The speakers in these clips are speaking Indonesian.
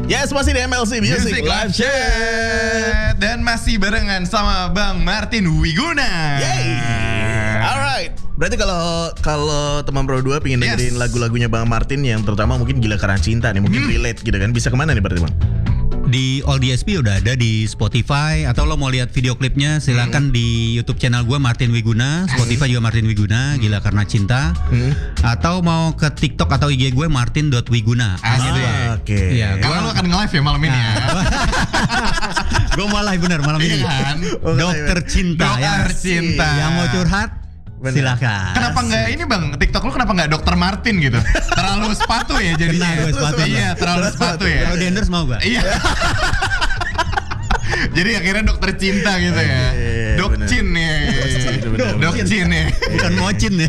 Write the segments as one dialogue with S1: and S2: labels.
S1: Yes, masih di MLC Music Live Chat.
S2: Dan masih barengan sama Bang Martin Wiguna.
S1: Yay. Alright. Berarti kalau teman Pro 2 pengen dengerin lagu-lagunya Bang Martin yang terutama mungkin Gila Karena Cinta nih, mungkin relate gitu kan, bisa kemana nih berarti Bang?
S3: Di All DSP udah ada, di Spotify, atau lo mau lihat video klipnya silakan di YouTube channel gue Martin Wiguna, Spotify juga Martin Wiguna, Gila Karena Cinta, atau mau ke TikTok atau IG gue martin.wiguna.
S1: Oke.
S3: Iya,
S2: Kalau lu akan nge-live ya malam ini ya.
S3: gue mau live bener malam ini.
S2: Kan?
S3: Dokter Cinta.
S2: Dokter Cinta.
S3: Yang mau curhat silakan.
S2: Kenapa enggak ini Bang, TikTok lu kenapa enggak Dokter Martin gitu? Terlalu sepatu ya jadinya.
S3: Kena gue sepatu.
S2: Iya, terlalu sepatu ya.
S3: Kalau di endorse mau gue.
S2: Iya. Jadi akhirnya Dokter Cinta gitu ya. Dokcin ya. Dokcin ya.
S3: Bukan mocin ya.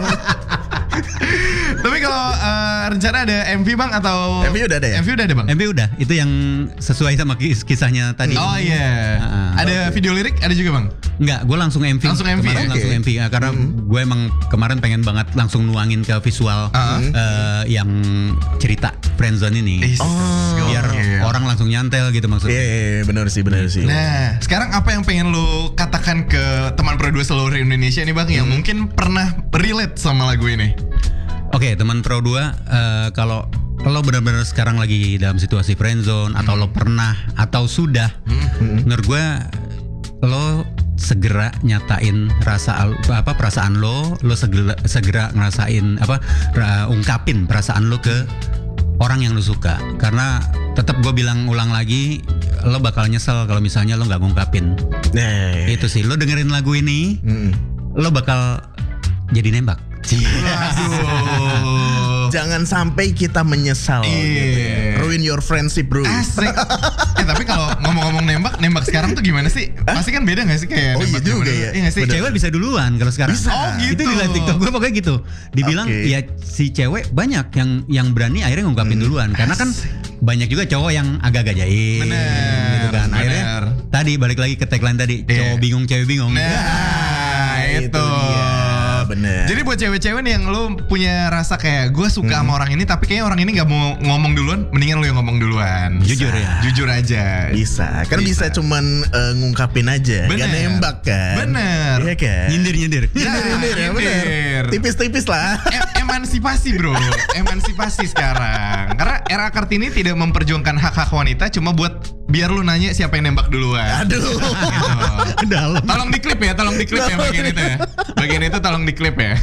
S2: Tapi kalau rencana ada MV Bang atau
S1: MV udah ada ya?
S2: MV udah ada Bang?
S3: MV udah, itu yang sesuai sama kisahnya tadi.
S2: Oh iya. Ada video lirik ada juga Bang?
S3: Enggak, gue langsung MV.
S2: Langsung MV
S3: Kemarin
S2: ya?
S3: langsung MV karena gue emang kemarin pengen banget langsung nuangin ke visual yang cerita friendzone ini. Biar orang langsung nyantel gitu maksudnya.
S1: Iya, benar sih.
S2: Nah, sekarang apa yang pengen lu katakan ke teman Pro 2 seluruh Indonesia nih Bang yang mungkin pernah relate sama lagu ini?
S3: Oke, teman Pro 2, kalau lo benar-benar sekarang lagi dalam situasi friendzone atau lo pernah atau sudah, menurut gue lo segera nyatain perasaan lo segera ngerasain ungkapin perasaan lo ke orang yang lo suka, karena tetap gue bilang ulang lagi, lo bakal nyesel kalau misalnya lo nggak ngungkapin. Itu sih, lo dengerin lagu ini, lo bakal jadi nembak.
S1: Jangan sampai kita menyesal gitu ya. Ruin your friendship bro.
S2: Asik. Tapi kalau ngomong-ngomong nembak sekarang tuh gimana sih? Pasti kan beda gak sih kayak nembak
S1: iya juga
S2: dulu?
S1: ya.
S2: Iya gak sih?
S3: Cewek bisa duluan kalau sekarang.
S1: Bisa.
S2: Oh gitu.
S3: Itu di live TikTok gue pokoknya gitu. Dibilang ya si cewek banyak yang berani akhirnya ngungkapin duluan, karena kan banyak juga cowok yang agak-agak jaim. Gitu kan. Akhirnya tadi balik lagi ke tagline tadi, cowok bingung cewek bingung.
S2: Nah, itu.
S1: Bener.
S2: Jadi buat cewek-cewek nih yang lu punya rasa kayak gue suka sama orang ini tapi kayaknya orang ini gak mau ngomong duluan, mendingan lu yang ngomong duluan.
S3: Jujur ya.
S2: Jujur aja.
S1: Bisa. Kan bisa cuman ngungkapin aja.
S2: Bener.
S1: Gak nembak kan.
S2: Bener.
S1: Iya kan.
S3: Nyindir.
S1: Nyindir ya bener. Tipis-tipis lah.
S2: Emansipasi bro. Emansipasi sekarang. Karena era Kartini tidak memperjuangkan hak-hak wanita, cuma buat biar lu nanya siapa yang nembak duluan.
S1: Aduh.
S2: Gitu.
S3: Dalam.
S2: Tolong diklip ya bagian itu ya. Bagian itu tolong diklip ya.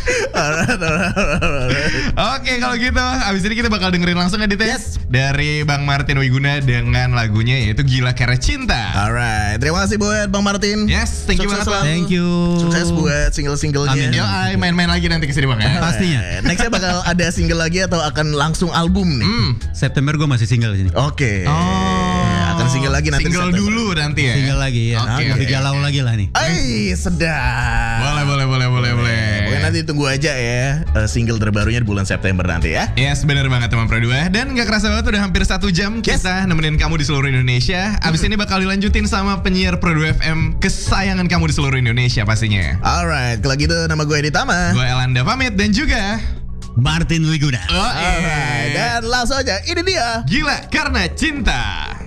S2: Oke, kalau gitu abis ini kita bakal dengerin langsung edit dari Bang Martin Wiguna dengan lagunya yaitu Gila Karena Cinta.
S1: Alright, terima kasih buat Bang Martin.
S2: Yes, thank you banget Bang.
S3: Thank you.
S1: Sukses buat single-singlenya.
S3: Amin.
S2: Yo, main-main lagi nanti kesini Bang ya.
S3: Pastinya.
S1: Nextnya bakal ada single lagi atau akan langsung album nih?
S3: September gue masih single di sini.
S1: Oke. Akan single lagi nanti.
S2: Single dulu nanti ya.
S3: Single lagi ya. Lebih galau lagi lah nih.
S1: Sedap.
S2: Boleh.
S1: Pokoknya nanti tunggu aja ya single terbarunya di bulan September nanti ya.
S2: Yes, bener banget teman Pro 2. Dan gak kerasa banget udah hampir 1 jam kita nemenin kamu di seluruh Indonesia. Abis ini bakal dilanjutin sama penyiar Pro 2 FM kesayangan kamu di seluruh Indonesia pastinya.
S1: Alright, kalau gitu nama gue Edi Tama.
S2: Gue Elanda pamit dan juga
S3: Martin Wiguna.
S1: Alright, dan langsung aja ini dia
S2: Gila Karena Cinta.